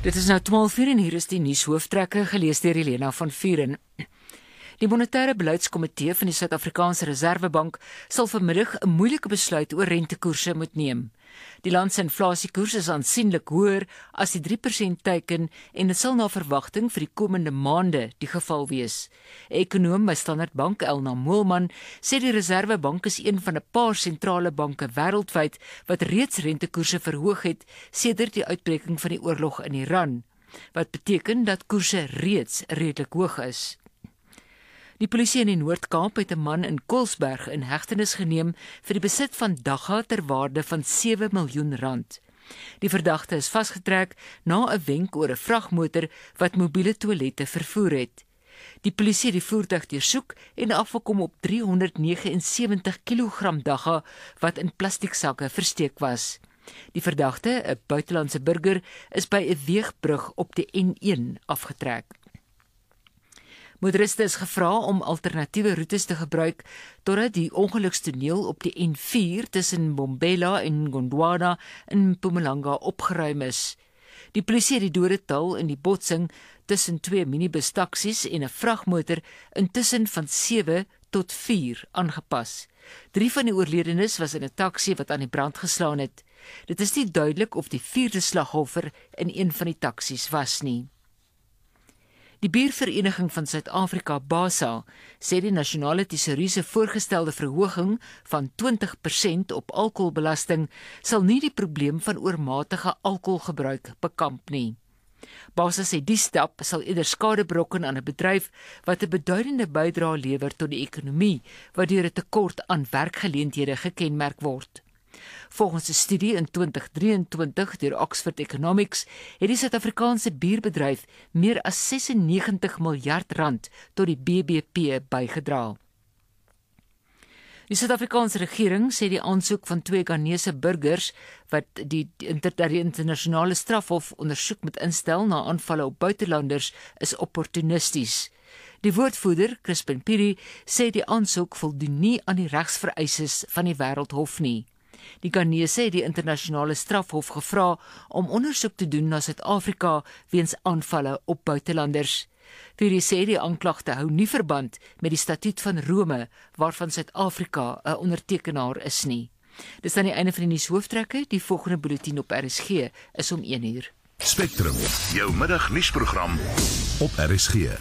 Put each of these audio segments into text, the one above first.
Dit is nou 12:00 en hier is die nuushooftrekke gelees deur Helena van Vuren. Die monetêre beleidskomitee van die Suid-Afrikaanse Reserwebank sal vanmiddag 'n moeilike besluit oor rentekoerse moet neem. Die land se inflasiekoers is aansienlik hoër as die 3% teiken en dit sal na verwagting vir die komende maande die geval wees. 'n Ekonoom by Standard Bank, Elna Moelman, sê die Reserwebank is een van 'n paar sentrale banke wêreldwyd wat reeds rentekoerse verhoog het sedert die uitbreking van die oorlog in Iran, wat beteken dat koerse reeds redelik hoog is. Die polisie in die Noord-Kaap het 'n man in Colesberg in hegtenis geneem vir die besit van dagga ter waarde van R7 miljoen. Die verdagte is vasgetrek na 'n wenk oor 'n vragmotor wat mobiele toilette vervoer het. Die polisie het die voertuig deursoek en afgekom op 379 kg dagga wat in plastieksakke versteek was. Die verdagte, 'n buitelandse burger, is by 'n weegbrug op die N1 afgetrek. Motoriste is gevra om alternatiewe roetes te gebruik totdat die ongelukstoneel op die N4 tussen Bombela en Gondwana in Mpumalanga opgeruim is. Die polisie het die dodetal in die botsing tussen 2 minibus taksies en 'n vragmotor intussen van 7 tot 4 aangepas. 3 van die oorledenes was in 'n taxi wat aan die brand geslaan het. Dit is nie duidelik of die 4de slagoffer in een van die taksies was nie. Die Biervereniging van Suid-Afrika, BASA, sê die nasionale tesourie se voorgestelde verhoging van 20% op alkoholbelasting sal nie die probleem van oormatige alkoholgebruik bekamp nie. BASA sê die stap sal eerder skade berokken aan 'n bedryf wat 'n beduidende bydrae lewer tot die ekonomie, wat deur 'n tekort aan werkgeleenthede gekenmerk word. Volgens 'n studie in 2023 deur Oxford Economics het die Suid-Afrikaanse bierbedryf meer as R96 miljard tot die BBP bygedra. Die Suid-Afrikaanse regering sê die aansoek van 2 Ghanese burgers wat die internasionale strafhof ondersoek moet instel na aanvalle op buitelanders is opportunisties. Die woordvoerder, Crispin Piri, sê die aansoek voldoen nie aan die regsvereistes van die Wêreldhof nie. Die Ghanese het die internasionale strafhof gevra om ondersoek te doen na Suid-Afrika weens aanvalle op buitelanders. Piri sê die aanklagte hou nie verband met die Statuut van Rome waarvan Suid-Afrika 'n ondertekenaar is nie. Dis aan die einde van die nuushooftrekke. Die volgende bulletin op RSG is om 1:00. Spectrum, jou middagnuusprogram op RSG.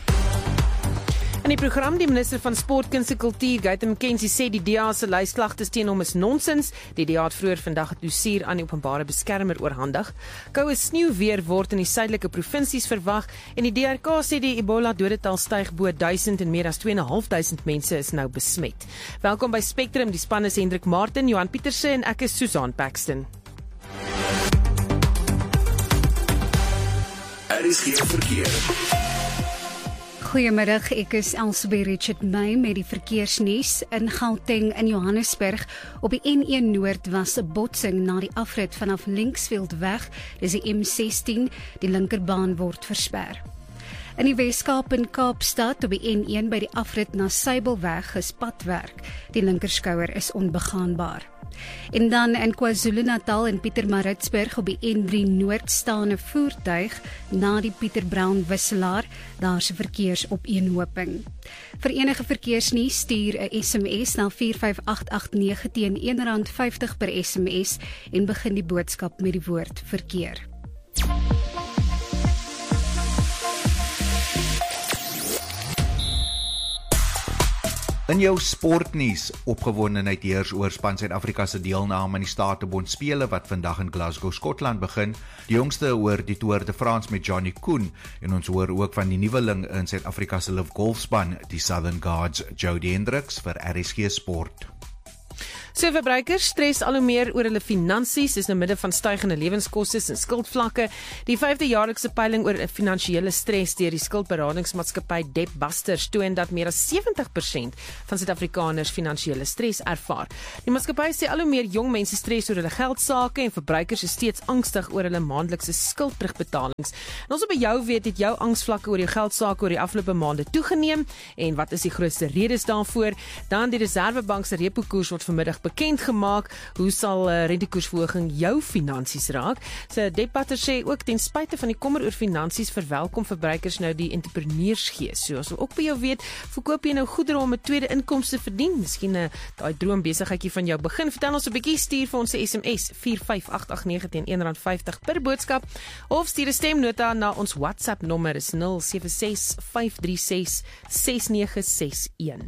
In die program die minister van Sport, Kuns en Kultuur, Gautam McKenzie, sê die DA se lysklagtes teen hom is nonsens. Die DA het vroeër vandag 'n dossier aan die openbare beskermer oorhandig. Koue sneeuweer word in die suidelike provinsies verwag en die DRK sê die Ebola dodetal styg bo 1000 en meer as 2500 mense is nou besmet. Welkom by Spectrum, die span is Hendrik Martin, Johan Pieterse en ek is Susan Paxton. RSG verkeer. Goeiemiddag, ek is Elsabie Richard May met die verkeersnuus. In Gauteng in Johannesburg op die N1 Noord was 'n botsing na die afrit vanaf Linksveldweg, dis die M16, die linkerbaan word versper. In die Weskaap in Kaapstad op die N1 by die afrit na Sybelweg is padwerk. Die linkerskouer is onbegaanbaar. En dan in KwaZulu-Natal en Pietermaritzburg op die N3 Noord staan 'n voertuig na die Pieter Brown wisselaar. Daar's 'n verkeersopeenhoping. Vir enige verkeersnuus stuur 'n SMS na 45889 teen R1.50 per SMS en begin die boodskap met die woord verkeer. In jou sportnuus, opgewondenheid heers oor span Suid-Afrika se deelname aan die Statebond Spele wat vandag in Glasgow, Skotland begin. Die jongste oor die Tour de France met Johnny Koen en ons hoor ook van die nuweling in Suid-Afrika se Liv golfspan, die Southern Guards, Jody Hendricks vir RSG Sport. So verbruikers stres al hoe meer oor hulle finansies, is nou midde van stygende lewenskoste en skuldvlakke. Die 5de jaarlikse peiling oor finansiële stres deur die skuldberadingsmaatskappy Debtbusters toon dat meer as 70% van Suid-Afrikaners finansiële stres ervaar. Die maatskappy sê al hoe meer jong mense stres oor hulle geldsaake en verbruikers is steeds angstig oor hulle maandelikse skuldterugbetalings. En ons wil by jou weet, het jou angsvlakke oor jou geldsaake oor die afgelope maande toegeneem en wat is die grootste redes daarvoor? Dan die Reserwebank se repo koers word vanmiddag bekend gemaak. Hoe sal rentekoersverhoging jou finansies raak? So Depatter sê ook ten spyte van die kommer oor finansies verwelkom verbruikers nou die entrepreneursgees. So as ons ook by jou weet, verkoop jy nou goedere om 'n tweede inkomste verdien? Miskien daai droombesigheidjie van jou begin. Vertel ons 'n bietjie, stuur vir ons 'n SMS 45889 teen R1.50 per boodskap of stuur 'n stemnota na ons WhatsApp nommer is 0765366961.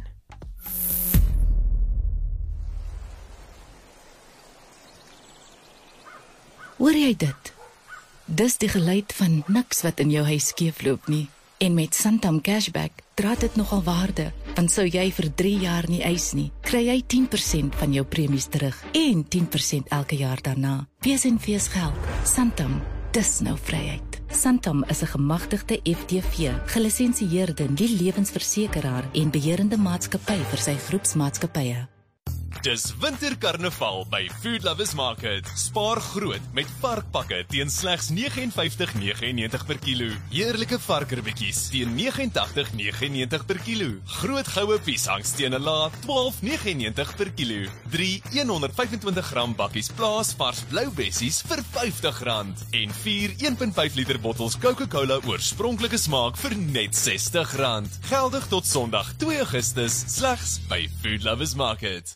Hoor jy dit? Dis die geluid van niks wat in jou huis skeefloop nie. En met Santam Cashback dra dit nogal waarde, want sou jy vir 3 jaar nie eis nie, kry jy 10% van jou premies terug en 10% elke jaar daarna. Wees en wees geld. Santam, dis nou vryheid. Santam is 'n gemagtigde FTV, gelisensieerde nie-lewensversekeraar en beheerende maatskappy vir sy groepsmaatskappye. Dis winterkarnaval by Food Lovers Market. Spaar groot met varkpakke teen slegs R59.99 per kilo. Heerlike varkerbekkies teen R89.99 per kilo. Groot goue piesangs teen 'n lae R12.99 per kilo. 3 125 gram bakkies plaas vars blou bessies vir R50 en 4 1.5 liter bottels Coca-Cola oorspronklike smaak vir net R60. Geldig tot Sondag 2 Augustus slegs by Food Lovers Market.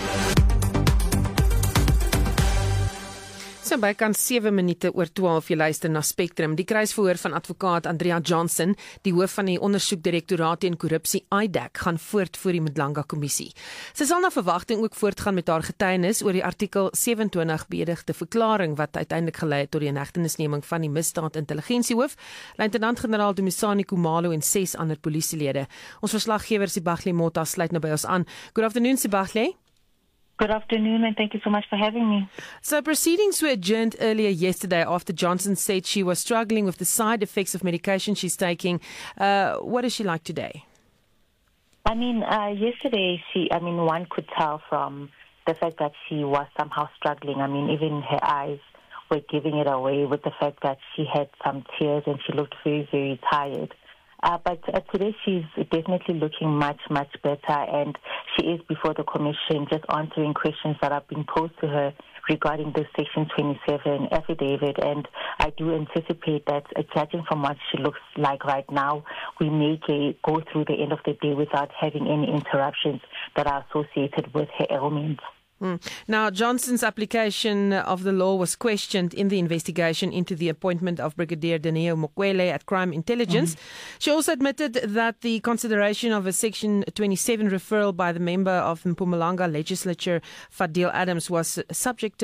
So bykans 7 minute oor 12 jy luister na Spectrum. Die kruisverhoor van advokaat Andrea Johnson, die hoof van die ondersoekdirektoraat teen korrupsie IDAC, gaan voort voor die Mdlanga kommissie. Sy sal na verwagting ook voortgaan met haar getuienis oor die artikel 27 beëdigde verklaring wat uiteindelik gelei het tot die inhegtenisneming van die misdaad-intelligensiehoof, luitenant-generaal Dumisani Khumalo en 6 ander polisielede. Ons verslaggewer Sibahle Mota sluit nou by ons aan. Good afternoon, Sibahle. Good afternoon, and thank you so much for having me. So proceedings were adjourned earlier yesterday after Johnson said she was struggling with the side effects of medication she's taking. What is she like today? I mean, yesterday, one could tell from the fact that she was somehow struggling. I mean, even her eyes were giving it away with the fact that she had some tears and she looked very, very tired. But today she's definitely looking much, much better, and she is before the commission just answering questions that have been posed to her regarding the Section 27 affidavit. And I do anticipate that, judging from what she looks like right now, we may go through the end of the day without having any interruptions that are associated with her ailments. Now, Johnson's application of the law was questioned in the investigation into the appointment of Brigadier Danilo Mokwele at Crime Intelligence. She also admitted that the consideration of a Section 27 referral by the member of Mpumalanga legislature, Fadil Adams, was subject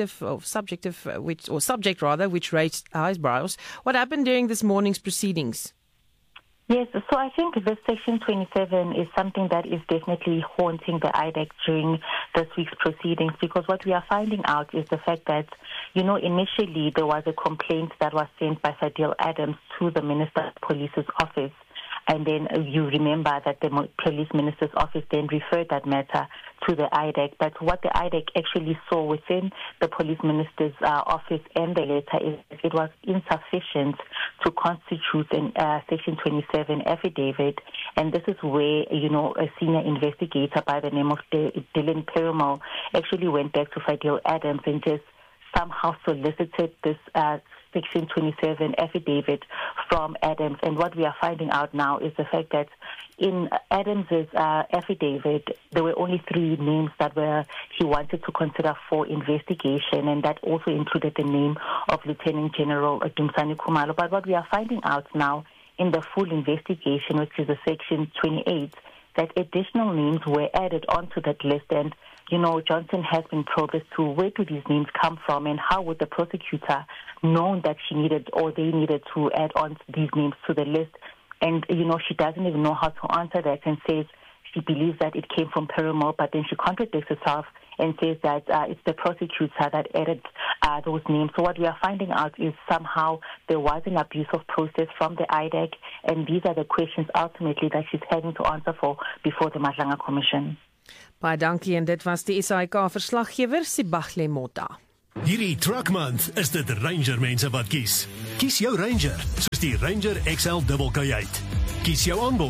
which raised eyebrows. What happened during this morning's proceedings? Yes, so I think this Section 27 is something that is definitely haunting the IDAC during this week's proceedings, because what we are finding out is the fact that, initially there was a complaint that was sent by Fadil Adams to the Minister of Police's office. And then you remember that the Police Minister's office then referred that matter to the IDAC. But what the IDAC actually saw within the Police Minister's office and the letter is it was insufficient to constitute a Section 27 affidavit. And this is where, a senior investigator by the name of Dylan Perumal actually went back to Fadil Adams and just somehow solicited this Section 27 affidavit from Adams. And what we are finding out now is the fact that in Adams's affidavit, there were only 3 names that he wanted to consider for investigation, and that also included the name of Lieutenant General Dumisani Khumalo. But what we are finding out now in the full investigation, which is the Section 28, that additional names were added onto that list. And Johnson has been probed as to where do these names come from, and how would the prosecutor know that she needed or they needed to add on these names to the list. And, she doesn't even know how to answer that, and says she believes that it came from Perumal, but then she contradicts herself and says that it's the prosecutor that added those names. So what we are finding out is somehow there was an abuse of process from the IDAC, and these are the questions ultimately that she's having to answer for before the Mdlanga Commission. Baie dankie, en dit was die SAIK-verslaggewer Sibahle Mota. Hierdie Truck Month is dit Ranger mense wat kies. Kies jou Ranger, soos die Ranger XL Double Kajuit. Kies jou aanbod.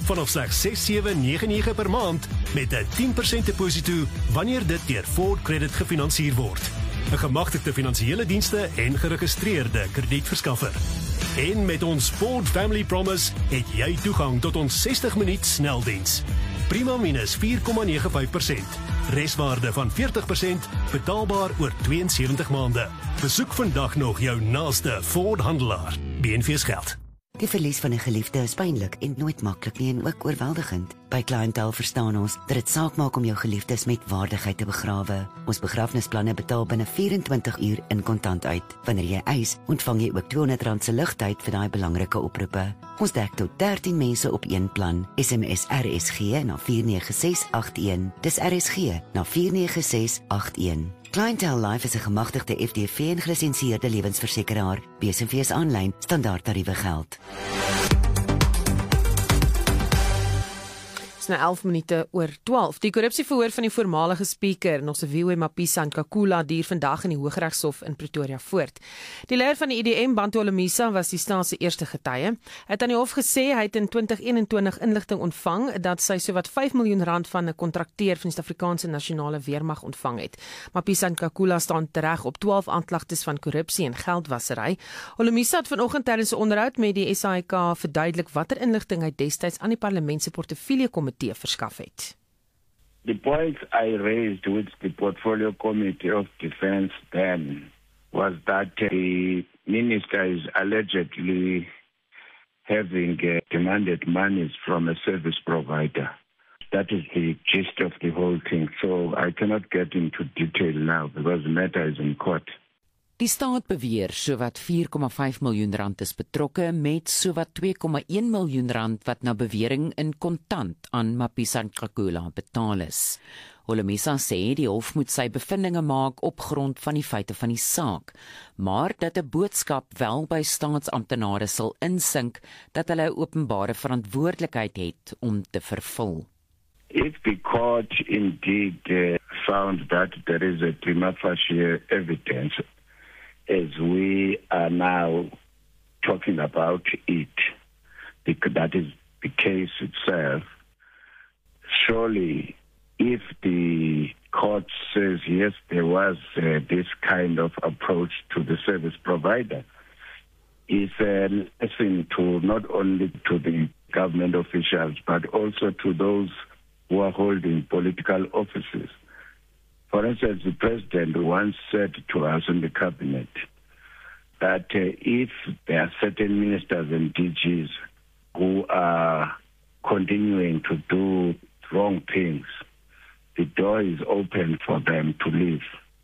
vanaf slegs $6,799 per maand met 'n 10% deposito wanneer dit deur Ford Credit gefinansier word. 'n Gemagtigde finansiële dienste en geregistreerde kredietverskaffer. En met ons Ford Family Promise het jy toegang tot ons 60-minuut sneldiens. Prima minus 4,95%. Reswaarde van 40%, betaalbaar oor 72 maande. Besoek vandag nog jou naaste Ford handelaar. BNV's geld. Die verlies van 'n geliefde is pynlik en nooit maklik nie en ook oorweldigend. By Clientele verstaan ons dat dit saak maak om jou geliefdes met waardigheid te begrawe. Ons begrafnisplanne betaal binne 24 uur in kontant uit. Wanneer jy eis, ontvang jy ook R200 se ligtyd vir daai belangrike oproepe. Ons dek tot 13 mense op een plan. SMS RSG na 49681. Dis RSG na 49681. Clientele Life is 'n gemagtigde FDV en gelisensieerde lewensversekeraar. BSMV's aanlyn standaard tariewe geld. Na 11 minute oor 12. Die korrupsieverhoor van die voormalige spreker, Nosiviwe Mapisa-Nqakula, duur vandag in die Hooggeregshof in Pretoria voort. Die leier van die IDM, Bantu Holomisa, was die staat se eerste getuie. Hy het aan die hof gesê hy het in 2021 inligting ontvang dat sy sowat R5 miljoen van 'n kontrakteur van die Suid-Afrikaanse Nasionale Weermag ontvang het. Mapisa-Nqakula staan tereg op 12 aanklagtes van korrupsie en geldwasery. Holomisa het vanoggend tydens 'n onderhoud met die SAIK verduidelik watter inligting hy destyds aan die parlement se portefeuljekomitee verskaf het. The points I raised with the Portfolio Committee of Defense then was that the minister is allegedly having demanded monies from a service provider. That is the gist of the whole thing. So I cannot get into detail now because the matter is in court. Die staat beweer sowat R4,5 miljoen is betrokke met sowat R2,1 miljoen wat na bewering in kontant aan Mapisa-Nqakula betaal is. Holomisa sê die hof moet sy bevindinge maak op grond van die feite van die saak, maar dat 'n boodskap wel by staatsamptenare sal insink dat hulle 'n openbare verantwoordelikheid het om te vervul. If the court indeed found that there is a prima facie evidence, as we are now talking about it, that is the case itself, surely if the court says yes, there was this kind of approach to the service provider, is a lesson to not only to the government officials, but also to those who are holding political offices. For instance, the president once said to us in the cabinet that if there are certain ministers and DGs who are continuing to do wrong things, the door is open for them to leave.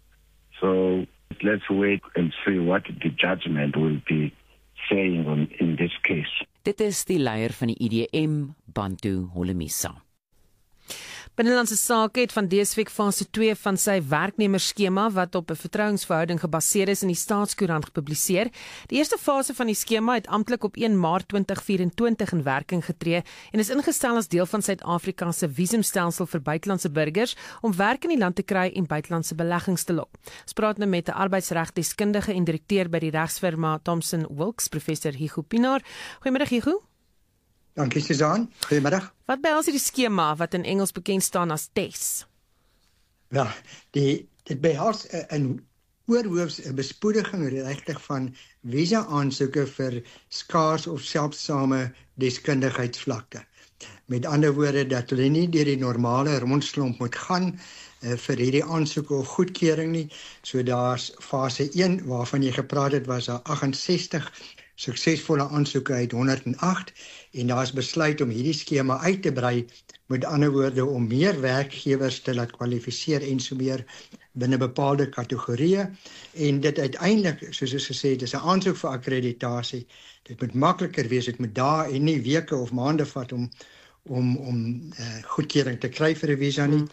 So let's wait and see what the judgment will be saying in this case. Dit is die leier van die IDM, Bantu Holomisa. Binnelandse Sake het van dese week fase 2 van sy werknemerskema wat op 'n vertrouensverhouding gebaseer is in die Staatskoerant gepubliseer. Die eerste fase van die skema het amptelik op 1 Maart 2024 in werking getree en is ingestel as deel van Suid-Afrika se visumstelsel vir buitelandse burgers om werk in die land te kry en buitelandse beleggings te lok. Ons praat nou met 'n arbeidsregdeskundige en direkteur by die regsfirma Thomson Wilkes, professor Hugo Pinaar. Goeiemiddag Hugo. Dankie Susan. Goeiemiddag. Wat behels hierdie skema wat in Engels bekend staan as TES? Ja, dit behels 'n oorhoofs 'n bespoediging regtig van visa-aansoeke vir skaars of seldsame deskundigheidsvlakke. Met ander woorde dat hulle nie deur die normale rondslomp moet gaan vir hierdie aansoeke of goedkeuring nie. So daar's fase 1 waarvan jy gepraat het, was daar 68 suksesvolle aansoeke uit 108 en daar is besluit om hierdie skema uit te brei, met ander woorde om meer werkgewers te laat kwalifiseer en so meer binne bepaalde kategorieë en dit uiteindelik, soos ek gesê het, is 'n aansoek vir akkreditasie. Dit moet makliker wees, dit moet dae en nie weke of maande vat om goedkeuring te kry vir 'n visa nie.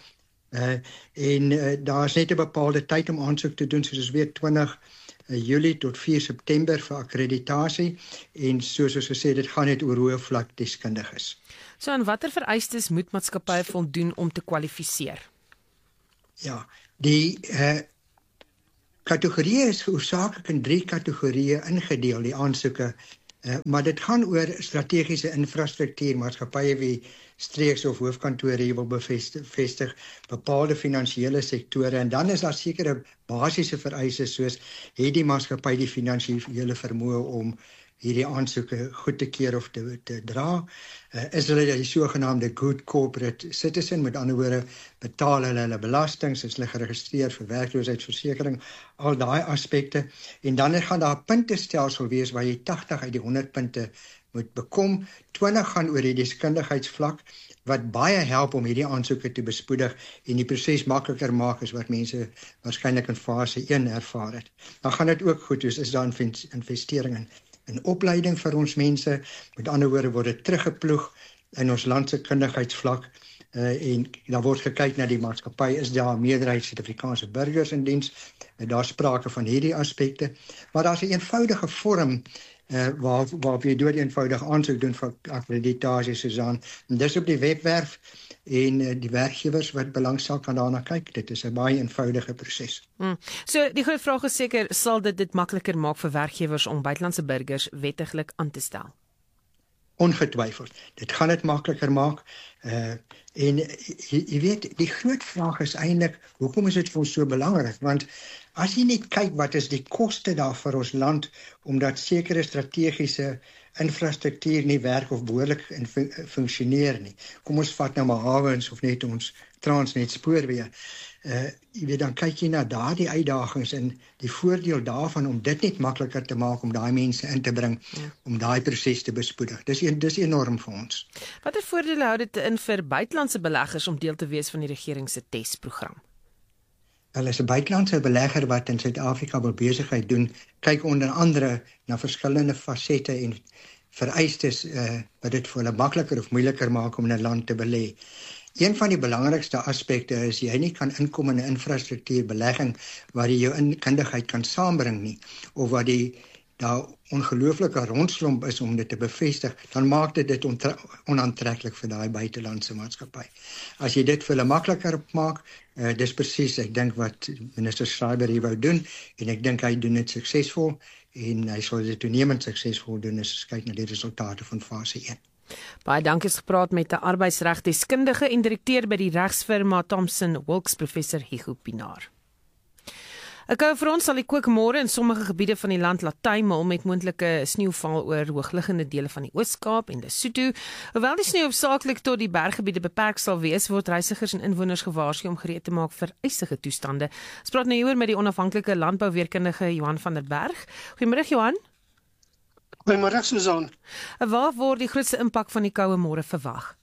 Daar is net 'n bepaalde tyd om aansoek te doen, soos ons weet 20 Julie tot 4 September vir akkreditasie en soos ons gesê dit gaan net oor hoë vlak deskundiges. So aan watter vereistes moet maatskappye voldoen om te kwalifiseer? Ja, die kategorieë is hoofsaaklik in 3 kategorieë ingedeel, die aansoeke Maar dit gaan oor strategiese infrastruktuur, maatskappye wie streeks of hoofkantore hier wil bevestig, bepaalde finansiële sektore, en dan is daar sekere basiese vereistes soos het die maatskappy die finansiële vermoë om hierdie aansoeke goed te keer of te dra. Is hulle die sogenaamde good corporate citizen, met ander woorde betaal hulle belastings, is hulle geregistreer vir werkloosheidsversekering, al daai aspekte. En dan gaan daar 'n puntestelsel wees waar jy 80 uit die 100 punte moet bekom. 20 gaan oor die deskundigheidsvlak, wat baie help om hierdie aansoeke te bespoedig en die proses makliker maak as wat mense waarskynlik in fase 1 ervaar het. Dan gaan dit ook goed, dus is daar investering in opleiding vir ons mense, met ander woorde word dit teruggeploeg in ons land se kundigheidsvlak, en daar word gekyk na die maatskappy, is daar 'n meerderheid Suid-Afrikaanse burgers in diens, daar sprake van hierdie aspekte, maar daar's 'n eenvoudige vorm waar jy deur eenvoudig aansoek doen vir akkreditasie, Susan, en dis op die webwerf, en die werkgewers wat belangstel kan daarna kyk. Dit is 'n baie eenvoudige proses. So die groot vraag is seker, sal dit makliker maak vir werkgewers om buitelandse burgers wettiglik aan te stel? Ongetwyfeld. Dit gaan dit makliker maak. En jy weet, die groot vraag is eintlik, hoekom is dit vir ons so belangrik? Want as jy net kyk wat is die koste daar vir ons land, omdat sekere strategiese infrastruktuur nie werk of behoorlik funksioneer nie. Kom ons vat nou maar hawens of net ons Transnet spoorweë. Jy weet, dan kyk jy na daardie uitdagings en die voordeel daarvan om dit net makliker te maak, om daai mense in te bring, om daai proses te bespoedig. Dis enorm vir ons. Watter voordele hou dit in vir buitelandse beleggers om deel te wees van die regering se TESS-program? Wel, as 'n buitelandse belegger wat in Suid-Afrika wil besigheid doen, kyk onder andere na verskillende fasette en vereistes wat dit vir hulle makliker of moeiliker maak om in 'n land te belê. Een van die belangrikste aspekte is jy nie kan inkom in 'n infrastruktuurbelegging waar jy jou kundigheid kan saambring nie, of waar daar ongelooflike rondslomp is om dit te bevestig, dan maak dit onaantreklik vir daai buitelandse maatskappy. As jy dit vir hulle makliker maak, dis presies, ek dink wat minister Schreiber hier wou doen, en ek dink hy doen dit suksesvol, en hy sal dit toenemend suksesvol doen as ons kyk na die resultate van fase 1. Baie dankie, is gepraat met 'n arbeidsregdeskundige en direkteur by die regsfirma Thomson Wilkes, professor Hugo Pinaar. 'n Koue front sal die kook môre in sommige gebiede van die land laat tuimel met moontlike sneeuval oor hoogliggende dele van die Oos-Kaap en Lesotho. Hoewel die sneeu hoofsaaklik tot die berggebiede beperk sal wees, word reisigers en inwoners gewaarsku om gereed te maak vir ysige toestande. Ons praat nou hieroor met die onafhanklike landbouweerkundige Johan van der Berg. Goeiemôre Johan. Goeiemôre Susan. Waar word die grootste impak van die koue môre verwag?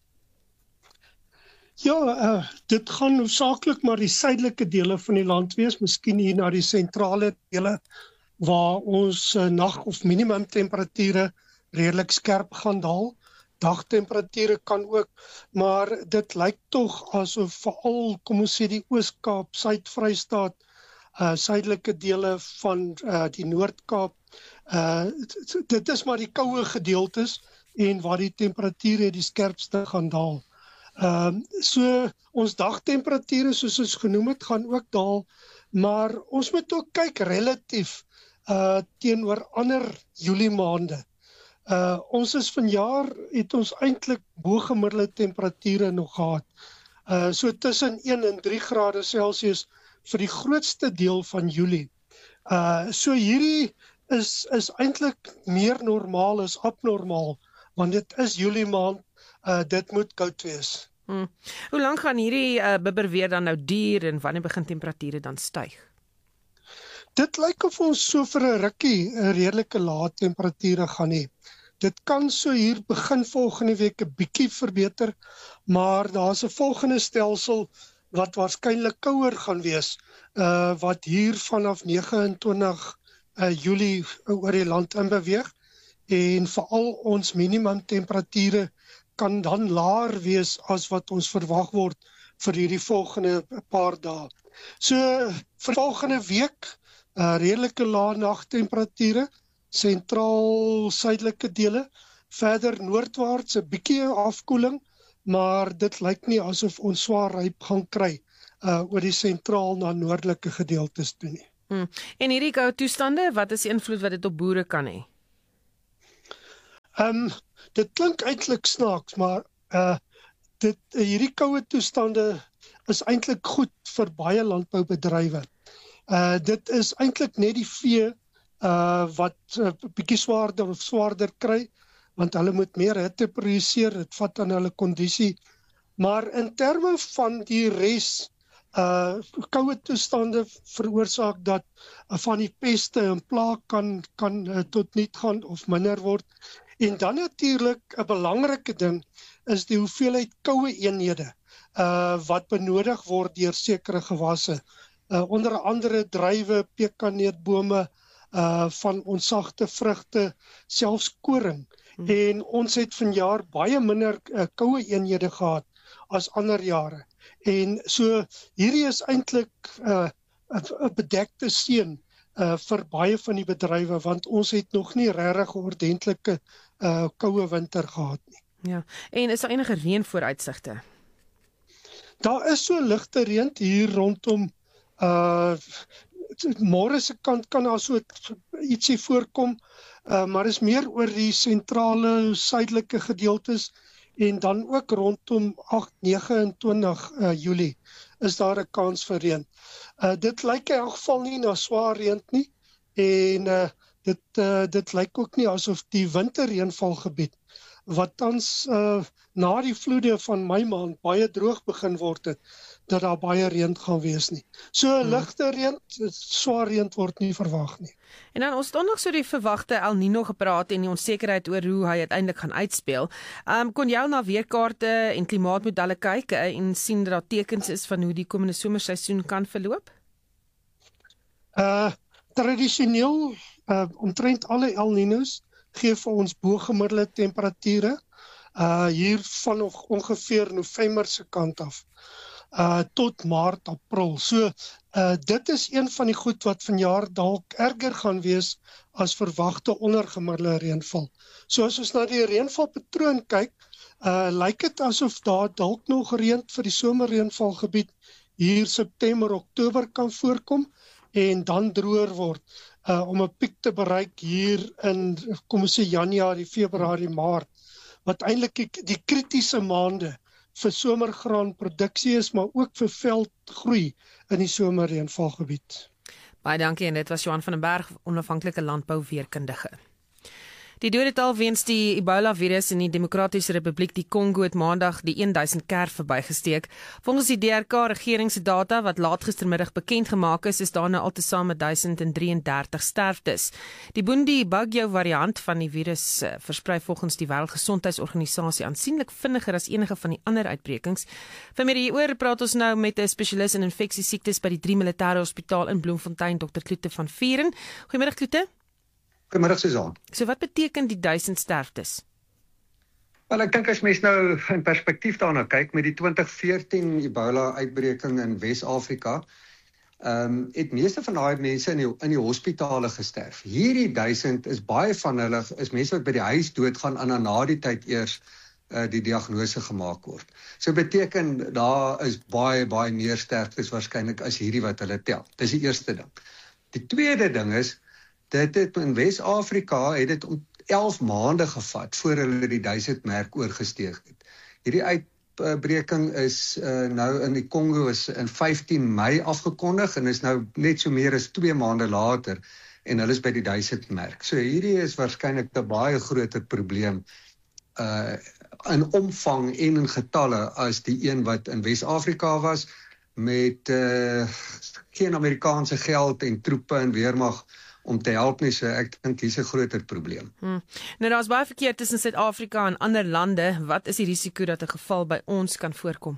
Ja, dit gaan hoofsaaklik maar die suidelike dele van die land wees, miskien hier na die sentrale dele waar ons nag- of minimum temperature redelik skerp gaan daal. Dagtemperature kan ook, maar dit lyk tog asof veral, kom ons sê die Oos-Kaap, Suid-Vrystaat, suidelike dele van die Noord-Kaap, dit is maar die koue gedeeltes en waar die temperature die skerpste gaan daal. So ons dagtemperature soos ons genoem het gaan ook daal, maar ons moet ook kyk relatief teenoor ander Julie maande. Ons is vanjaar het ons eintlik bo-gemiddelde temperature nog gehad. So tussen 1 en 3 grade Celsius vir die grootste deel van Julie. So hierdie is eintlik meer normaal as abnormaal, want dit is Julie maand. Dit moet koud wees. Hoe lank gaan hierdie bibberweer dan nou duur en wanneer begin temperature dan styg? Dit lyk of ons so vir 'n rukkie 'n redelike lae temperature gaan hê. Dit kan so hier begin volgende week 'n bietjie verbeter, maar daar's 'n volgende stelsel wat waarskynlik kouer gaan wees, wat hier vanaf 29 Julie oor die land in beweeg, en veral ons minimum temperature kan dan laer wees as wat ons verwag word vir hierdie volgende paar dae. So vir volgende week redelike lae nagtemperature, sentraal suidelike dele, verder noordwaarts 'n bietjie afkoeling, maar dit lyk nie asof ons swaar ryp gaan kry oor die sentraal na noordelike gedeeltes toe nie. En hierdie koue toestande, wat is die invloed wat dit op boere kan hê? Dit klink eintlik snaaks, maar hierdie koue toestande is eintlik goed vir baie landboubedrywe. Dit is eintlik net die vee wat bietjie swaarder kry, want hulle moet meer hitte produseer, dit vat aan hulle kondisie. Maar in terme van die res, koue toestande veroorsaak dat van die peste en plaag kan tot niet gaan of minder word. En dan natuurlik 'n belangrike ding is die hoeveelheid koue eenhede wat benodig word deur sekere gewasse. Onder andere druiwe, pekaneetbome, van ons sagte vrugte, selfs koring. En ons het vanjaar baie minder koue eenhede gehad as ander jare. En so hierdie is eintlik 'n bedekte seën vir baie van die bedrywe, want ons het nog nie regtig 'n ordentlike koue winter gehad nie. Ja, en is daar enige reën vooruitsigte? Daar is so ligte reën hier rondom môre se kant kan daar so ietsie voorkom, maar is meer oor die sentrale suidelike gedeeltes en dan ook rondom 8-29 Julie is daar 'n kans vir reën. Dit lyk in elk geval nie na swaar reën nie en dit lyk ook nie asof die winterreënvalgebied wat tans na die vloede van Mei maand baie droog begin word het, dat daar baie reën gaan wees nie. So ligte reën, swaar reën word nie verwag nie. En dan ons het nog so die verwagte El Niño gepraat en die onsekerheid oor hoe hy uiteindelik gaan uitspeel. Kon jy na weerkaarte en klimaatmodelle kyk en sien dat daar tekens is van hoe die komende somerseisoen kan verloop? Tradisioneel, omtrent alle El Niños gee vir ons bo-gemiddelde temperature, hier van ongeveer November se kant af, tot Maart, April. So, dit is een van die goed wat vanjaar dalk erger gaan wees as verwagte ondergemiddelde reënval. So as ons na die reënvalpatroon kyk, lyk dit asof daar dalk nog reën vir die somerreënvalgebied hier September, Oktober kan voorkom en dan droër word. Om 'n piek te bereik hier in, kom ons sê Januarie, Februarie, Maart, wat eintlik die kritiese maande vir somergraanproduksie is, maar ook vir veldgroei in die somerreënvalgebied. Baie dankie en dit was Johan van den Berg, onafhanklike landbouweerkundige. Die dodetal weens die Ebola-virus in die Demokratiese Republiek die Kongo het maandag die 1000 kerf verbygesteek. Volgens die DRK-regering se data wat laat gistermiddag bekend gemaak is daar nou altesaam 1033 sterftes. Die Bundibugyo variant van die virus versprei volgens die Wêreldgesondheidsorganisasie aansienlik vinniger as enige van die ander uitbrekings. Vir meer hieroor praat ons nou met 'n spesialis in infeksiesiektes by die 3 Militêre Hospitaal in Bloemfontein, Dr. Kloete van Vieren. Goeiemiddag Kloete. Goeiemiddag Susan. So wat beteken die 1000 sterftes? Wel, ek dink as mens nou in perspektief daarna kyk met die 2014 Ebola-uitbreking in Wes-Afrika, het meeste van daai mense in die hospitale gesterf. Hierdie 1000 is baie van hulle is mense wat by die huis doodgaan en dan na die tyd eers die diagnose gemaak word. So beteken daar is baie meer sterftes waarskynlik as hierdie wat hulle tel. Dis die eerste ding. Die tweede ding is dit het in Wes-Afrika het dit om 11 maande gevat voor hulle die 1000 merk oorgesteek het. Hierdie uitbreking is nou in die Kongo is in 15 Mei afgekondig en is nou net so meer as 2 maande later en hulle is by die 1000 merk. So hierdie is waarskynlik 'n baie groter probleem in omvang en in getalle as die een wat in Wes-Afrika was met geen Amerikaanse geld en troepe en weermag om te help nie, so ek dink hier's 'n groter probleem. Nou daar's baie verkeer tussen Suid-Afrika en ander lande. Wat is die risiko dat 'n geval by ons kan voorkom?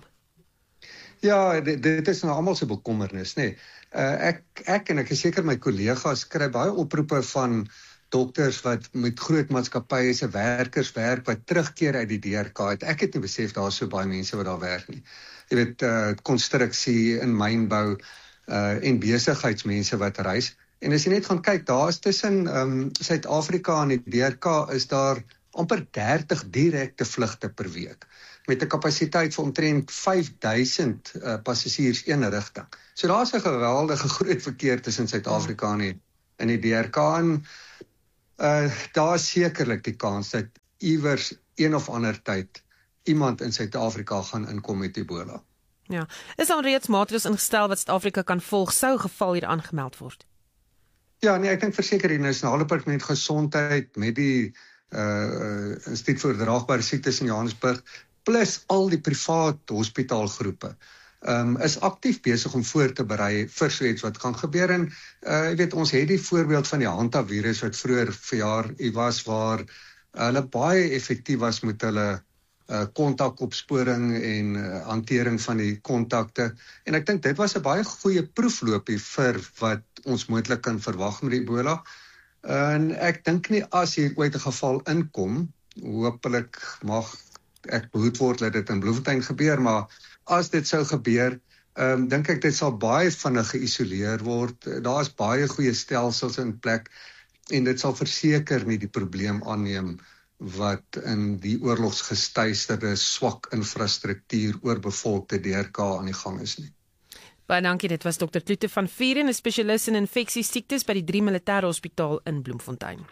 Ja, dit is nou almal se bekommernis, nê. Ek en ek is seker my kollegas kry baie oproepe van dokters wat met groot maatskappye se werkers werk wat terugkeer uit die DRK het. Ek het nie besef daar is so baie mense wat daar werk nie. Jy weet, konstruksie en mynbou en besigheidsmense wat reis. En as jy net gaan kyk, daar is tussen Suid-Afrika en die DRK is daar amper 30 direkte vlugte per week met 'n kapasiteit van omtrent 5000 passasiers een rigting. So daar's 'n geweldige groot verkeer tussen Suid-Afrika en die DRK en daar is sekerlik die kans dat iewers een of ander tyd iemand in Suid-Afrika gaan inkom met Ebola. Ja, is al reeds maatreëls ingestel wat Suid-Afrika kan volg sou geval hier aangemeld word? Ja, nee, ek dink verseker die Nasionale Departement Gesondheid met die Instituut vir Oordraagbare Siektes in Johannesburg plus al die privaat hospitaalgroepe is aktief besig om voor te berei vir so iets wat kan gebeur. En jy weet, ons het die voorbeeld van die Hantavirus wat vroeër verjaar was waar hulle baie effektief was met hulle kontakopsporing en hantering van die kontakte. En ek dink dit was 'n baie goeie proefloopie vir wat ons moontlik kan verwag met Ebola. En ek dink nie as hier ooit 'n geval inkom, hopelik mag ek behoed word dat dit in Bloemfontein gebeur, maar as dit sou gebeur, dink ek dit sal baie vinnig geïsoleer word. Daar is baie goeie stelsels in plek en dit sal verseker nie die probleem aanneem wat in die oorlogsgestuisterde swak infrastruktuur oorbevolkte DRK aan die gang is nie. Baie dankie, dit was Dr. Kloete van Vuren, 'n spesialis in infeksiesiektes by die 3 Militêre Hospitaal in Bloemfontein.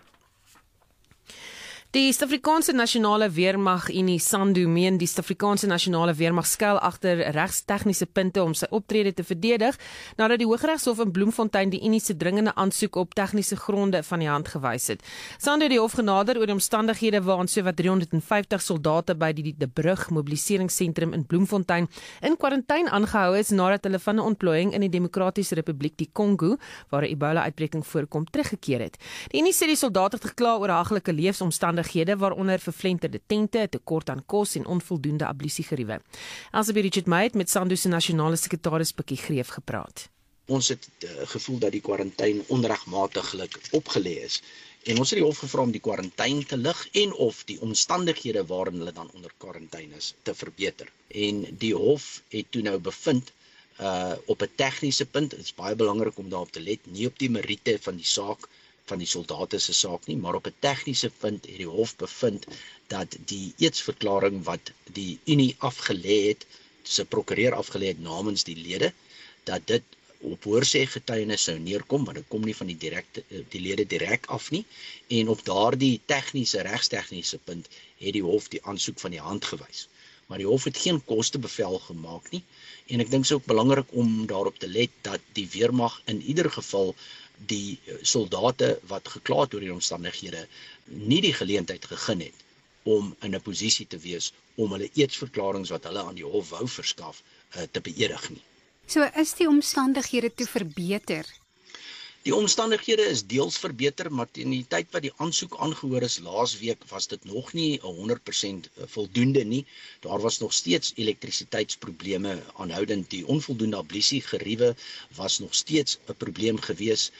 Die Suid-Afrikaanse Nasionale Weermag Unie SANDU meen die Suid-Afrikaanse Nasionale Weermag skuil agter regstegniese punte om sy optrede te verdedig nadat die Hooggeregshof in Bloemfontein die Unie se dringende aansoek op tegniese gronde van die hand gewys het. SANDU het die hof genader oor die omstandighede waarin sowat 350 soldate by die De Brug mobiliseringsentrum in Bloemfontein in kwarantyne aangehou is nadat hulle van 'n ontplooiing in die Demokratiese Republiek die Kongo, waar 'n Ebola-uitbreking voorkom, teruggekeer het. Die Unie sê die soldate het gekla oor haglike leefomstandighede waaronder vervlenterde tente, 'n tekort aan kos en onvoldoende ablusiegeriewe. Elsabie Richard Meyer het met SANDU se nasionale sekretaris Pikkie Greef gepraat. Ons het gevoel dat die kwarantyne onregmatiglik opgelê is. En ons het die hof gevra om die kwarantyne te lig en of die omstandighede waarin hulle dan onder kwarantyne is te verbeter. En die hof het toe nou bevind op 'n tegniese punt, dit is baie belangrik om daarop te let, nie op die meriete van die saak van die soldate se saak nie, maar op 'n tegniese punt het die hof bevind dat die eedsverklaring wat die Unie afgelê het, se prokureur afgelê het namens die lede, dat dit op hoorsê getuienis sou neerkom, want dit kom nie van die lede direk af nie, en op daardie regstegniese punt het die hof die aansoek van die hand gewys. Maar die hof het geen kostebevel gemaak nie, en ek dink dit is ook belangrik om daarop te let dat die weermag in ieder geval die soldate wat gekla het oor die omstandighede nie die geleentheid gegee het om in 'n posisie te wees om hulle eedsverklaringe wat hulle aan die hof wou verskaf te beëdig nie. So is die omstandighede toe verbeter? Die omstandighede is deels verbeter, maar teen die tyd wat die aansoek aangehoor is laasweek was dit nog nie 100% voldoende nie. Daar was nog steeds elektrisiteitsprobleme aanhoudend. Die onvoldoende ablusiegeriewe was nog steeds 'n probleem gewees.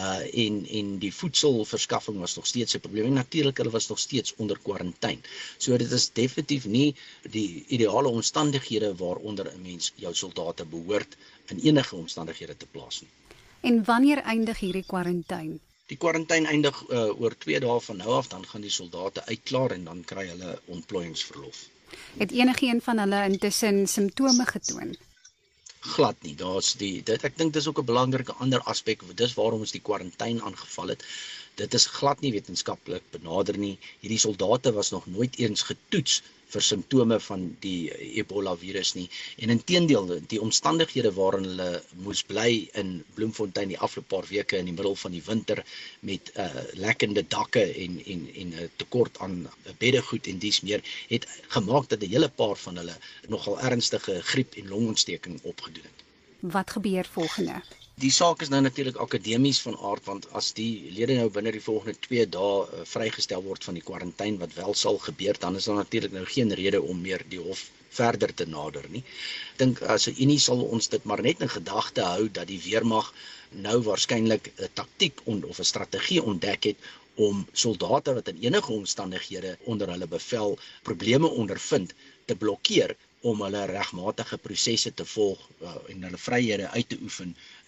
En die voedselverskaffing was nog steeds 'n probleem. En natuurlik hulle was nog steeds onder kwarantyne. So dit is definitief nie die ideale omstandighede waaronder 'n mens jou soldate behoort in enige omstandighede te plaas nie. En wanneer eindig hierdie kwarantyne? Die kwarantyne eindig oor 2 dae van nou af, dan gaan die soldate uitklaar en dan kry hulle ontplooiingsverlof. Het enigiemand van hulle intussen simptome getoon? Glad nie. Ek dink dis ook 'n belangrike ander aspek, dis waarom ons die kwarantyne aangeval het. Dit is glad nie wetenskaplik benader nie. Hierdie soldate was nog nooit eens getoets vir simptome van die Ebola virus nie. En inteendeel, die omstandighede waarin hulle moes bly in Bloemfontein die afgelope paar weke in die middel van die winter met lekkende dakke en 'n tekort aan beddegoed en dies meer, het gemaak dat 'n hele paar van hulle nogal ernstige griep en longontsteking opgedoen het. Wat gebeur volgende? Die saak is nou natuurlik akademies van aard, want as die lede nou binne die volgende 2 dae vrygestel word van die kwarantyne wat wel sal gebeur, dan is daar natuurlik nou geen rede om meer die hof verder te nader nie. Ek dink as 'n Unie sal ons dit maar net in gedagte hou dat die weermag nou waarskynlik 'n taktiek of 'n strategie ontdek het om soldate wat in enige omstandighede onder hulle bevel probleme ondervind te blokkeer om hulle regmatige prosesse te volg en hulle vryhede uit te oefen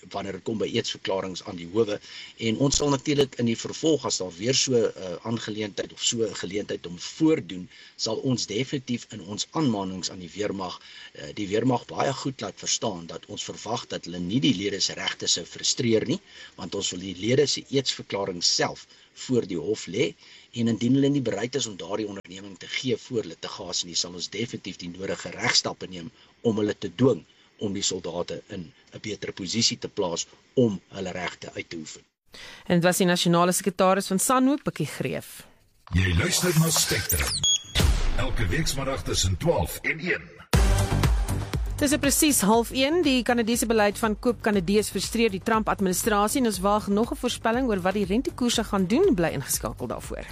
wanneer dit kom by eetsverklaringe aan die howe. En ons sal natuurlik in die vervolg, as daar weer so 'n aangeleentheid of so 'n geleentheid om voordoen, sal ons definitief in ons aanmanings aan die weermag baie goed laat verstaan dat ons verwag dat hulle nie die lede se regte sou frustreer nie, want ons wil die lede se eetsverklaring self voor die hof lê, en indien hulle nie bereid is om daardie onderneming te gee voor litigasie nie, sal ons definitief die nodige regstappe neem om hulle te dwing om die soldate in 'n beter posisie te plaas om hulle regte uit te oefen. En dit was die nasionale sekretaris van SANHO, Pikkie Greef. Jy luister na Spectrum. Elke weekmiddag tussen 12 en 1. Dis presies 12:30. Die Kanadese beleid van koop Kanadees frustreer die Trump-administrasie en ons waag nog 'n voorspelling oor wat die rentekoerse gaan doen. Bly ingeskakel daarvoor.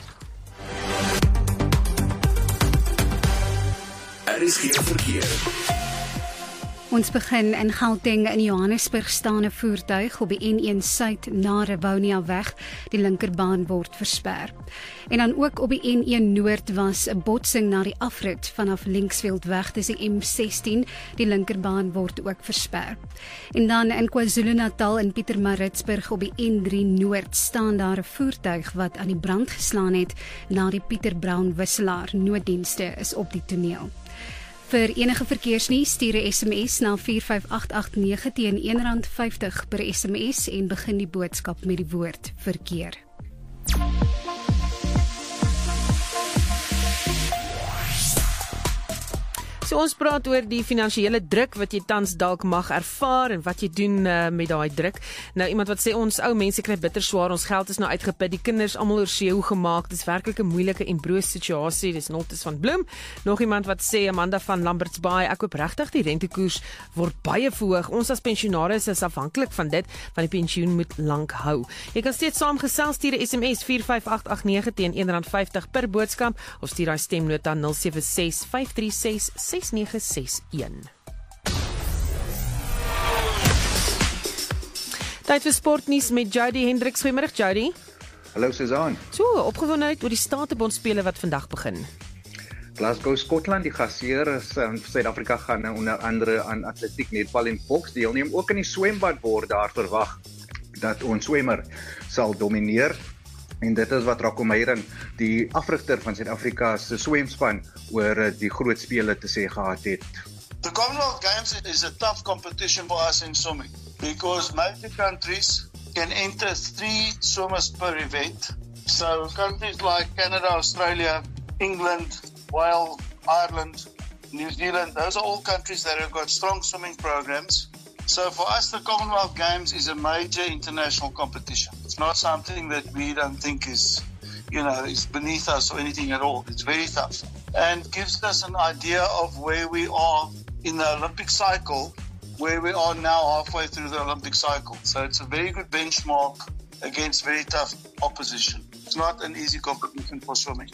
RSG verkeer. Ons begin in Gauteng. In Johannesburg staan 'n voertuig op die N1 Suid na Rivonia weg. Die linkerbaan word versper. En dan ook op die N1 Noord was 'n botsing na die afrit vanaf Linksfield weg. Dis die M16. Die linkerbaan word ook versper. En dan in KwaZulu-Natal in Pietermaritzburg op die N3 Noord staan daar 'n voertuig wat aan die brand geslaan het na die Pieter Brown wisselaar. Nooddienste is op die toneel. Vir enige verkeersnuus stuur 'n SMS na 45889 teen R1.50 per SMS en begin die boodskap met die woord verkeer. So ons praat oor die finansiële druk wat jy tans dalk mag ervaar en wat jy doen met daai druk. Nou iemand wat sê ons ou mense kry bitter swaar, ons geld is nou uitgeput, die kinders almal oor seeu gemaak. Dis werklik 'n moeilike en broos situasie. Dis Noltes van Bloem. Nog iemand wat sê Amanda van Lamberts Bay, ek hoop regtig die rentekoers word baie verhoog. Ons as pensionaars is afhanklik van dit, want die pensioen moet lank hou. Jy kan steeds saamgesels, stuur 'n SMS 45889 teen R1.50 per boodskap of stuur daai stemnota 076 536 6961. Tyd vir sportnuus met Jody Hendriks. Goeiemôre Jody. Hallo Susan. So, opgewondenheid oor die Statebondspele wat vandag begin. Glasgow, Skotland, die gasheers Suid-Afrika gaan onder andere aan atletiek, netbal en boks deelneem. Ook in die swembad word daar verwag dat ons swemmer sal domineer. En dit is wat Rocco Meiring, die afrigter van Suid-Afrika se swemspan, oor die groot spele te sê gehad het. The Commonwealth Games is a tough competition for us in swimming because major countries can enter 3 swimmers per event. So countries like Canada, Australia, England, Wales, Ireland, New Zealand, those are all countries that have got strong swimming programs. So for us, the Commonwealth Games is a major international competition. It's not something that we don't think is beneath us or anything at all. It's very tough and gives us an idea of where we are in the Olympic cycle, where we are now halfway through the Olympic cycle. So it's a very good benchmark against very tough opposition. It's not an easy competition for swimming.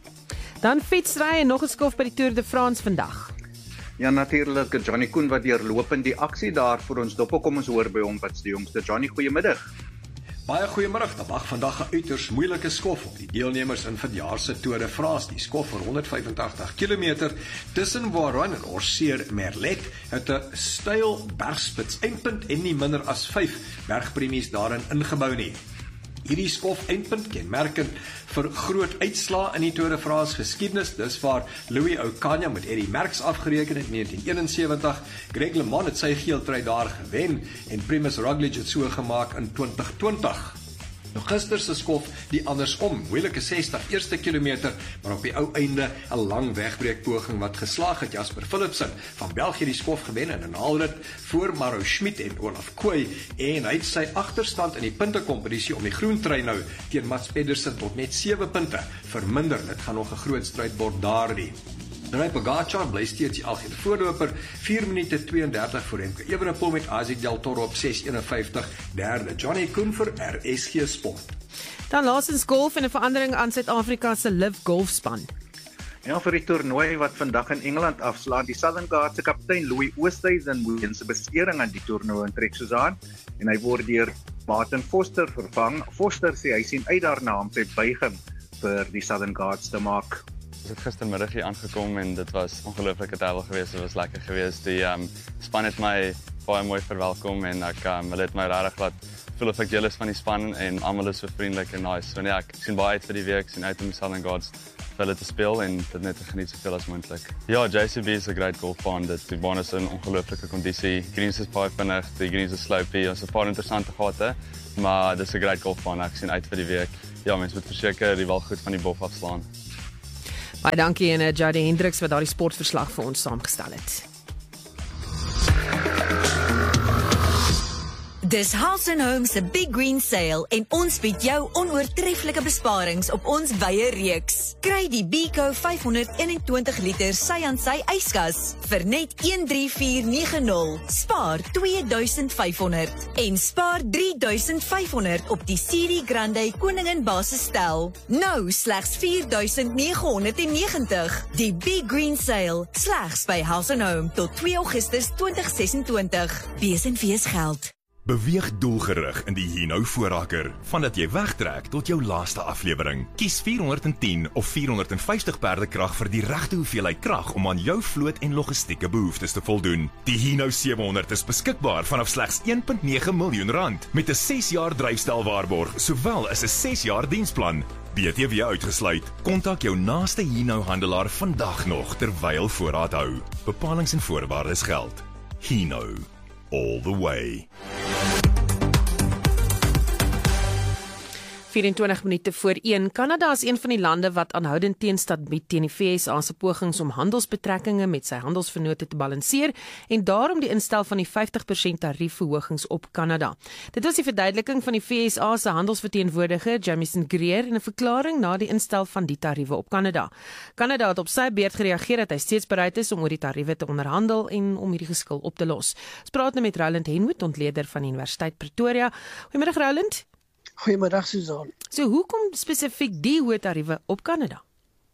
Dan fietsry en nog 'n skof by die Tour de France vandag. Ja, natuurlik, Johnny Koen wat deurlopend die aksie daar vir ons dop. Kom ons hoor by hom wat's die jongste. Johnny, goeiemiddag. Baie goeiemôre. Dit wag vandag 'n uiters moeilike skof op die deelnemers in vanjaar se Tour de France. Die skof vir 185 km tussen Voiron en Orsier-Merlet het 'n styl bergspits eindpunt en nie minder as 5 bergpremies daarin ingebou nie. Hierdie skof eindpunt kenmerkend vir groot uitslae in die Tour de France geskiedenis. Dis waar Louis Ocaña met Eddy Merckx afgereken het in 1971. Greg LeMond het sy geeltrui daar gewen en Primož Roglič het so gemaak in 2020. Nou gister se skof die andersom, moeilike 60 eerste kilometer, maar op die ou einde 'n lang wegbreekpoging wat geslaag het. Jasper Philipsen van België die skof gewen in 'n haalrit voor Mauro Schmid en Olaf Kooi en hy het sy agterstand in die puntekompetisie om die groen trui nou teen Mats Pedersen tot net 7 punte verminder. Dit gaan nog 'n groot stryd word daardie. Tadej Pogačar bly steeds die algehele voorloper, 4 minute 32 voor Remco Evenepoel met Isaac Del Toro op 6:51, derde Johnny Koen vir RSG Sport. Dan laasens golf en 'n verandering aan Suid-Afrika se LIV golfspan. Ja, vir die toernooi wat vandag in Engeland afslaan, die Southern Guards se kaptein Louis Oosthuizen moet in sy besering aan die toernooi intrek Susan, en hy word deur Martin Foster vervang. Foster sê hy sien uit daarna om sy buiging vir die Southern Guards te maak. Ons het gistermiddag hier aangekom en dit was ongelooflike tydel geweest. Dit was lekker geweest. Die span het my baie mooi verwelkom en ek hulle het my regtig laat voel of ek deel is van die span en almal is so vriendelik en nice. So nee, ek sien baie uit vir die week, sien uit om die Southern Gods vir hulle te speel en dit net te geniet soveel as moontlik. Ja, JCB is 'n great golfbaan. Die baan is in ongelooflike kondisie. Greens is baie vinnig, die greens is slopey. Ons het 'n paar interessante gate, maar dis 'n great golfbaan. Ek sien uit vir die week. Ja, mense moet verseker die bal goed van die bof afslaan. Baie dankie en Jade Hendriks wat daardie sportverslag vir ons saamgestel het. Dis House & Home se Big Green Sale en ons bied jou onoortreffelike besparings op ons wye reeks. Kry die Beko 521 liter sy-aan-sy yskas vir net 13490. Spaar 2500 en spaar 3500 op die CD Grande Koningin basisstel. Nou slegs 4990. Die Big Green Sale slegs by House & Home tot 2 Augustus 2026. BSNV's geld. Beweeg doelgerig in die Hino voorraker, vandat jy wegtrek tot jou laaste aflewering. Kies 410 of 450 perdekrag vir die regte hoeveelheid krag om aan jou vloot en logistieke behoeftes te voldoen. Die Hino 700 is beskikbaar vanaf slegs 1.9 miljoen rand, met 'n 6 jaar dryfstelwaarborg, sowel as 'n 6 jaar diensplan. BTW uitgesluit. Kontak jou naaste Hino handelaar vandag nog terwyl voorraad hou. Bepalings en voorwaardes geld. Hino. All the way. 24 minute voor 1. Kanada is een van die lande wat aanhoudend teenstand bied teen die VSA se pogings om handelsbetrekkinge met sy handelsvennote te balanseer en daarom die instel van die 50% tariefverhogings op Kanada. Dit was die verduideliking van die VSA se handelsverteenwoordiger Jamison Greer in 'n verklaring na die instel van die tariewe op Kanada. Kanada het op sy beurt gereageer dat hy steeds bereid is om oor die tariewe te onderhandel en om hierdie geskil op te los. Ons praat nou met Roland Henwood, ontleder van die Universiteit Pretoria. Goeiemiddag Roland. Goeiemiddag Susan. So hoekom spesifiek die hoë tariewe op Kanada?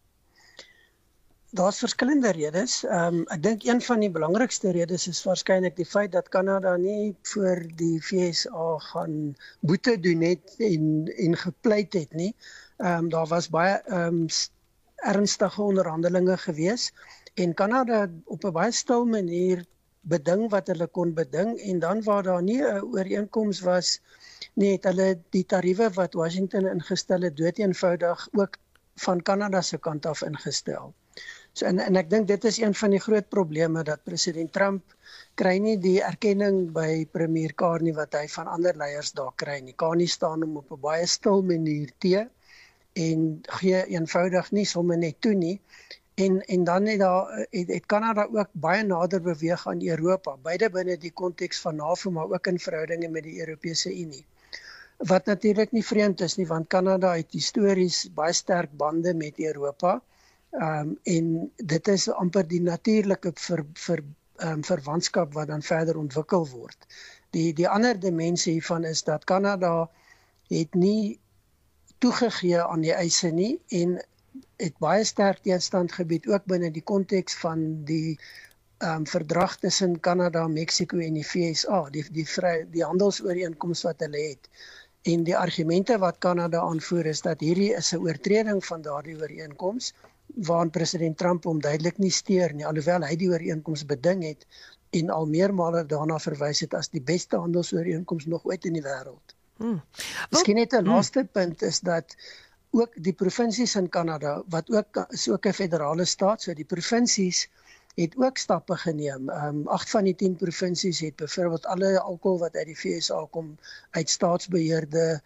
Daar's verskillende redes. Ek dink een van die belangrikste redes is waarskynlik die feit dat Kanada nie voor die VSA gaan boete doen het en gepleit het nie. Daar was baie ernstige onderhandelinge gewees en Kanada op 'n baie stil manier beding wat hulle kon beding en dan waar daar nie 'n ooreenkoms was nie, het hulle die tariewe wat Washington ingestel het doeteenvoudig ook van Kanada se kant af ingestel. So en ek dink dit is een van die groot probleme dat president Trump kry nie die erkenning by premier Carney wat hy van ander leiers daar kry nie. Carney staan hom op 'n baie stil manier te en gee eenvoudig nie sommer net toe nie. En dan het Kanada ook baie nader beweeg aan Europa, beide binne die konteks van NAVO, maar ook in verhoudinge met die Europese Unie. Wat natuurlik nie vreemd is nie, want Kanada het histories baie sterk bande met Europa, en dit is amper die natuurlike verwantskap wat dan verder ontwikkel word. Die ander dimensie hiervan is dat Kanada het nie toegegee aan die eise nie, en het baie sterk teenstand gebied ook binne die konteks van die verdrag tussen Kanada, Mexico en die VSA, die handelsooreenkoms wat hulle het. En die argumente wat Kanada aanvoer is dat hierdie is 'n oortreding van daardie ooreenkoms, waarin president Trump hom duidelik nie steur nie, alhoewel hy die ooreenkoms beding het en al meermale daarna verwys het as die beste handelsooreenkoms nog ooit in die wêreld. Miskien net 'n laaste punt is dat ook die provinsies in Kanada, wat ook is ook 'n federale staat, so die provinsies het ook stappe geneem. 8 van die 10 provinsies het byvoorbeeld alle alkohol wat uit die VSA kom uit staatsbeheerde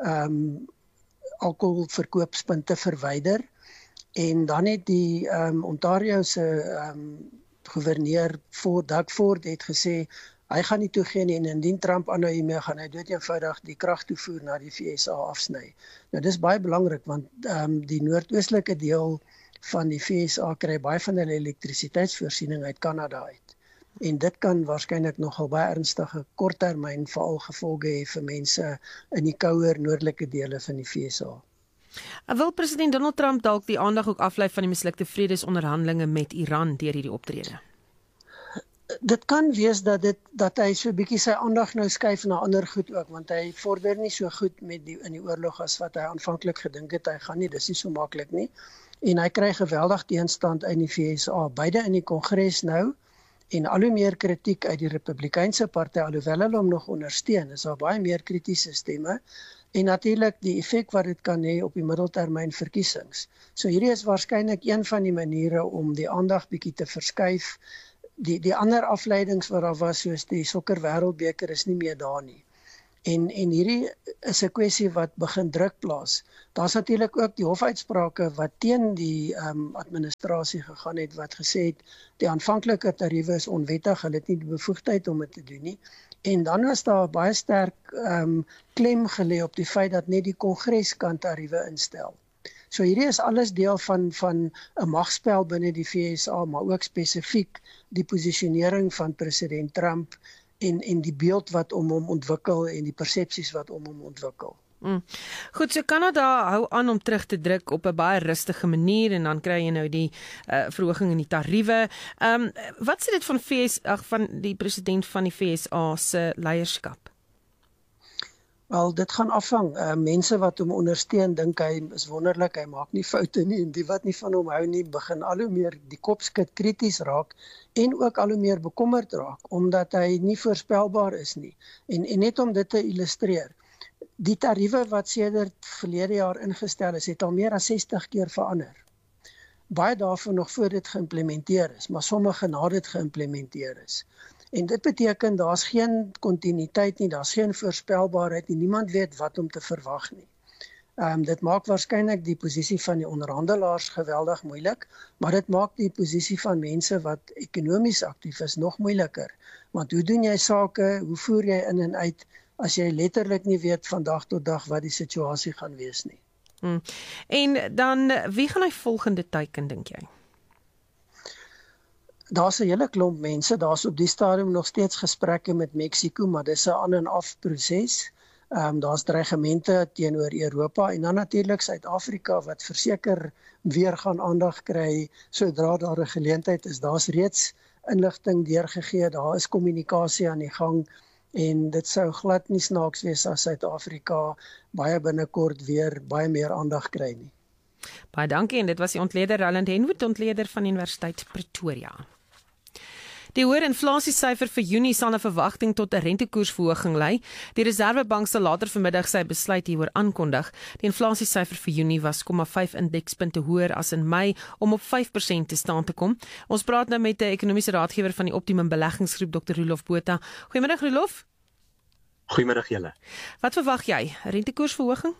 alkoholverkoopspunte verwyder. En dan het die Ontario se gouverneur Doug Ford het gesê hy gaan nie toegee nie en indien Trump aanhou hiermee gaan hy doeteenvoudig die kragtoevoer na die VSA afsny. Nou dis baie belangrik want die noordoostelike deel van die VSA kry baie van hulle elektrisiteitsvoorsiening uit Kanada uit. En dit kan waarskynlik nogal baie ernstige korttermyn veral gevolge hê vir mense in die kouer noordelike dele van die VSA. Wil president Donald Trump dalk die aandag ook aflei van die mislukte vredesonderhandelinge met Iran deur hierdie optrede? Dit kan wees dat hy so 'n bietjie sy aandag nou skuif na ander goed ook, want hy vorder nie so goed in die oorlog as wat hy aanvanklik gedink het hy gaan nie, dis nie so maklik nie. En hy kry geweldig teenstand in die VSA, beide in die Kongres nou En al hoe meer kritiek uit die Republikeinse party, alhoewel hulle hom nog ondersteun, is daar baie meer kritiese stemme. En natuurlik die effek wat dit kan hê op die middeltermyn verkiesings. So hierdie is waarskynlik een van die maniere om die aandag bietjie te verskuif. Die ander afleidings wat daar was, soos die sokker wêreldbeker, is nie meer daar nie. En hierdie is 'n kwessie wat begin druk plaas. Daar's natuurlik ook die hofuitsprake wat teen die administrasie gegaan het, wat gesê het die aanvanklike tariewe is onwettig, hulle het nie die bevoegdheid om dit te doen nie. En dan was daar baie sterk klem gelê op die feit dat net die Kongres kan tariewe instel. So hierdie is alles deel van 'n magspel binne die VSA, maar ook spesifiek die posisionering van president Trump en die beeld wat om hom ontwikkel en die persepsies wat om hom ontwikkel. Goed, so Kanada hou aan om terug te druk op 'n baie rustige manier en dan kry jy nou die verhoging in die tariewe. Wat sê dit van die president van die VSA se leierskap? Wel, dit gaan afhang. Mense wat hom ondersteun dink hy is wonderlik, hy maak nie foute nie, en die wat nie van hom hou nie, begin al hoe meer die kop skud, krities raak en ook al hoe meer bekommerd raak, omdat hy nie voorspelbaar is nie. En net om dit te illustreer, die tariewe wat sedert verlede jaar ingestel is, het al meer as 60 keer verander. Baie daarvan nog voor dit geïmplementeer is, maar sommige na dit geïmplementeer is. En dit beteken daar's geen kontinuïteit nie, daar's geen voorspelbaarheid nie, niemand weet wat om te verwag nie. Dit maak waarskynlik die posisie van die onderhandelaars geweldig moeilik, maar dit maak die posisie van mense wat ekonomies aktief is nog moeiliker. Want hoe doen jy sake, hoe voer jy in en uit, as jy letterlik nie weet van dag tot dag wat die situasie gaan wees nie. En dan, wie gaan hy volgende teiken, dink jy? Daar's 'n hele klomp mense, daar's op die stadium nog steeds gesprekke met Mexiko, maar dis 'n aan en af proses. Daar's dreigemente teenoor Europa en dan natuurlik Suid-Afrika wat verseker weer gaan aandag kry sodra daar 'n geleentheid is. Daar's reeds inligting deurgegee, daar is kommunikasie aan die gang en dit sou glad nie snaaks wees as Suid-Afrika baie binnekort weer baie meer aandag kry nie. Baie dankie en dit was die ontleder Roland Henwood, ontleder van Universiteit Pretoria. Die hoër inflasiesyfer vir Junie sal 'n verwagting tot 'n rentekoersverhoging lei. Die Reserwebank sal later vanmiddag sy besluit hieroor aankondig. Die inflasiesyfer vir Junie was 0,5 indekspunte hoër as in Mei om op 5% te staan te kom. Ons praat nou met 'n ekonomiese raadgewer van die Optimum Beleggingsgroep, Dr. Roelof Botha. Goeiemiddag Roelof. Goeiemiddag julle. Wat verwag jy? Rentekoersverhoging?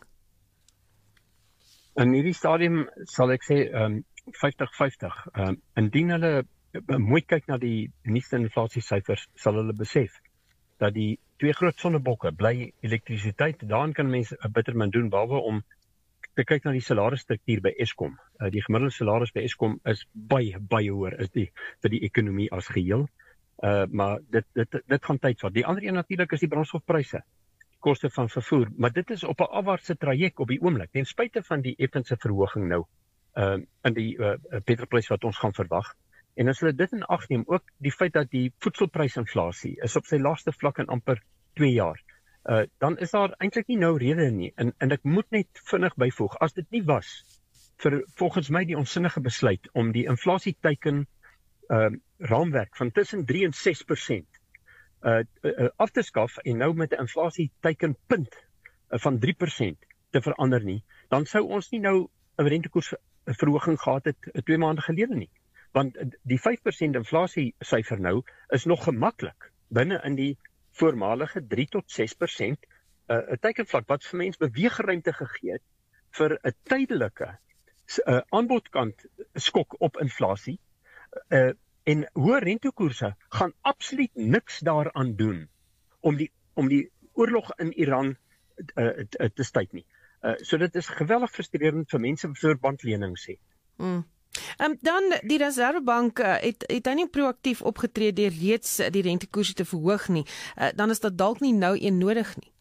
In hierdie stadium sal ek sê 50-50. Indien hulle mooi kyk na die nuutste inflasiesyfers, sal hulle besef dat die twee groot sonnebokke bly elektrisiteit. Daarin kan mense 'n bitter min doen behalwe om te kyk na die salarisstruktuur by Eskom. Die gemiddelde salaris by Eskom is baie hoër is vir die ekonomie as geheel. Maar dit gaan tyd vat. Die ander een natuurlik is die brandstofpryse, die koste van vervoer, maar dit is op 'n afwaartse traject op die oomblik. Ten spyte van die effense verhoging nou in die petrolprys wat ons gaan verwag. En as hulle dit in ag neem, ook die feit dat die voedselprysinflasie is op sy laagste vlak in amper 2 jaar, dan is daar eintlik nie nou rede nie. En ek moet net vinnig byvoeg, as dit nie was vir volgens my die onsinnige besluit om die inflasieteiken raamwerk van tussen 3 en 6% af te skaf en nou met 'n inflasieteikenpunt van 3% te verander nie, dan sou ons nie nou 'n rentekoersverhoging gehad het 2 maande gelede nie. Want die 5% inflasiesyfer nou is nog gemaklik binne in die voormalige 3 tot 6% 'n teikenvlak wat vir mense beweegruimte gegee het vir 'n tydelike aanbodkant skok op inflasie. En hoë rentekoerse gaan absoluut niks daaraan doen om die oorlog in Iran te staai nie. So dit is geweldig frustrerend vir mense wat verbandlenings het. Dan die Reserwebank het hy nie proaktief opgetree deur reeds die rentekoerse te verhoog nie. Dan is dat dalk nie nou een nodig nie.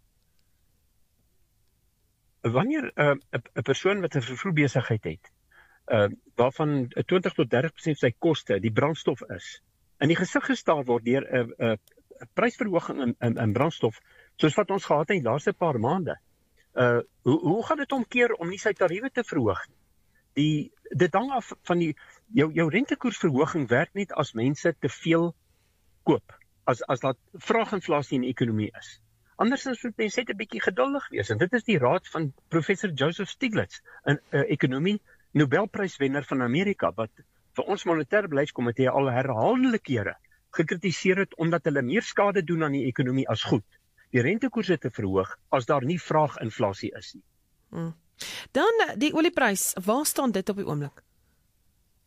Wanneer 'n persoon wat 'n vervoerbesigheid het, waarvan 20 tot 30% sy koste die brandstof is, in die gesig gestaar word deur 'n prysverhoging in brandstof, soos wat ons gehad het in die laaste paar maande, hoe gaan dit omkeer om nie sy tariewe te verhoog nie? Dit hang af van jou rentekoersverhoging werk net as mense te veel koop as daar vraaginflasie in die ekonomie is. Andersins moet mense net 'n bietjie geduldig wees en dit is die raad van professor Joseph Stiglitz, 'n ekonomie Nobelpryswenner van Amerika wat vir ons monetêre beleidskomitee al herhaaldelike kere gekritiseer het omdat hulle meer skade doen aan die ekonomie as goed. Die rentekoerse te verhoog as daar nie vraaginflasie is nie. Dan die olieprys, waar staan dit op die oomblik?